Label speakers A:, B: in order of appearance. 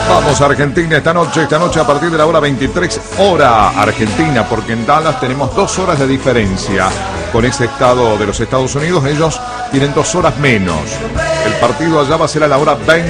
A: Vamos a Argentina esta noche a partir de la hora 23, hora Argentina, porque en Dallas tenemos 2 horas de diferencia con ese estado de los Estados Unidos. Ellos tienen 2 horas menos. El partido allá va a ser a la hora 20.